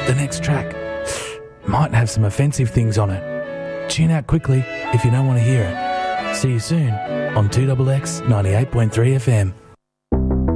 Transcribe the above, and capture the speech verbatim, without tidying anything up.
The next track might have some offensive things on it. Tune out quickly if you don't want to hear it. See you soon on two X X ninety-eight point three F M.